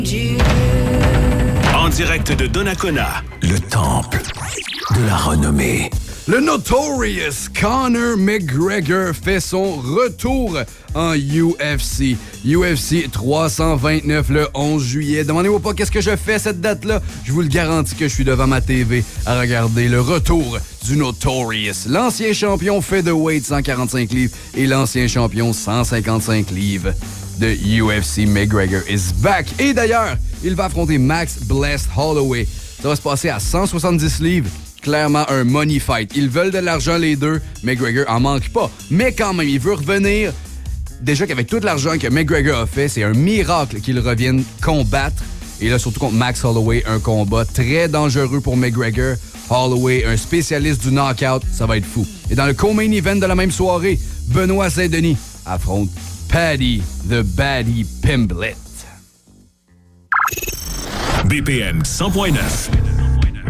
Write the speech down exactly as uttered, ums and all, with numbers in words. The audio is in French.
En direct de Donnacona, le temple de la renommée. Le Notorious Conor McGregor fait son retour en U F C. U F C trois cent vingt-neuf le onze juillet. Demandez-moi pas qu'est-ce que je fais cette date-là. Je vous le garantis que je suis devant ma T V à regarder le retour du Notorious. L'ancien champion featherweight cent quarante-cinq livres et l'ancien champion cent cinquante-cinq livres de U F C. McGregor is back. Et d'ailleurs, il va affronter Max Blessed Holloway. Ça va se passer à cent soixante-dix livres. Clairement un money fight. Ils veulent de l'argent les deux. McGregor en manque pas. Mais quand même, il veut revenir. Déjà qu'avec tout l'argent que McGregor a fait, c'est un miracle qu'il revienne combattre. Et là, surtout contre Max Holloway, un combat très dangereux pour McGregor. Holloway, un spécialiste du knockout, ça va être fou. Et dans le co-main event de la même soirée, Benoît Saint-Denis affronte Paddy the Baddy Pimblett. B P M cent point neuf.